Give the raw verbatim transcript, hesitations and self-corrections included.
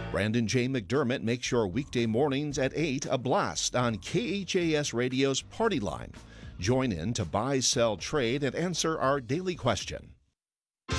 Brandon J. McDermott makes your weekday mornings at eight a blast on K H A S Radio's Party Line. Join in to buy, sell, trade, and answer our daily question.